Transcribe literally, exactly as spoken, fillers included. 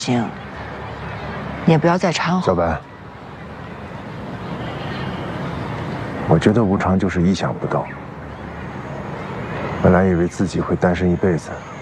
行，也不要再掺和。 小白，我觉得无常就是意想不到。本来以为自己会单身一辈子，